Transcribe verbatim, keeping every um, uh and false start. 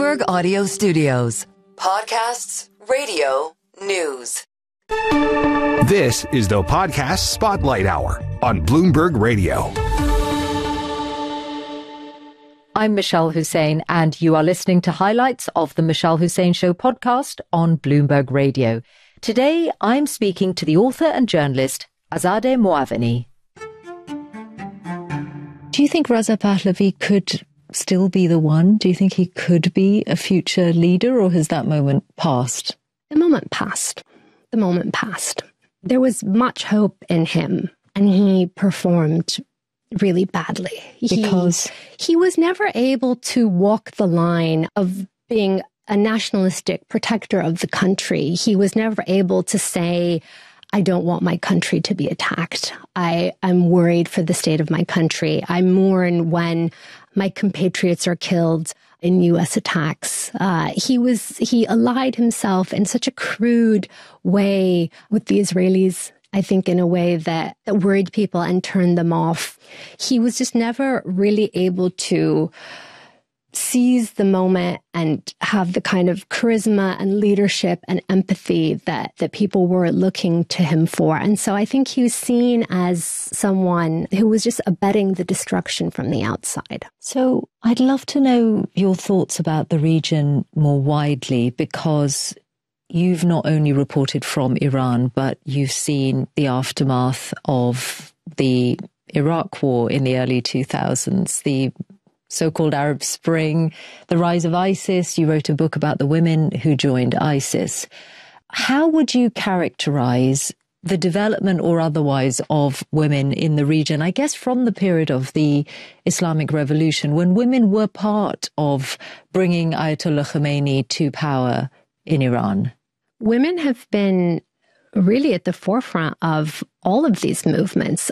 Bloomberg Audio Studios. Podcasts, radio, news. This is the Podcast Spotlight Hour on Bloomberg Radio. I'm Michelle Hussein, and you are listening to highlights of the Michelle Hussein Show podcast on Bloomberg Radio. Today, I'm speaking to the author and journalist Azadeh Moaveni. Do you think Reza Pahlavi could still be the one? Do you think he could be a future leader, or has that moment passed? The moment passed. The moment passed. There was much hope in him, and he performed really badly. Because? He, he was never able to walk the line of being a nationalistic protector of the country. He was never able to say, I don't want my country to be attacked. I am worried for the state of my country. I mourn when my compatriots are killed in U S attacks. Uh, he was, he allied himself in such a crude way with the Israelis, I think in a way that, that worried people and turned them off. He was just never really able to seize the moment and have the kind of charisma and leadership and empathy that, that people were looking to him for. And so I think he was seen as someone who was just abetting the destruction from the outside. So I'd love to know your thoughts about the region more widely, because you've not only reported from Iran, but you've seen the aftermath of the Iraq War in the early two thousands, the so-called Arab Spring, the rise of ISIS. You wrote a book about the women who joined ISIS. How would you characterize the development or otherwise of women in the region, I guess from the period of the Islamic Revolution, when women were part of bringing Ayatollah Khomeini to power in Iran? Women have been really at the forefront of all of these movements.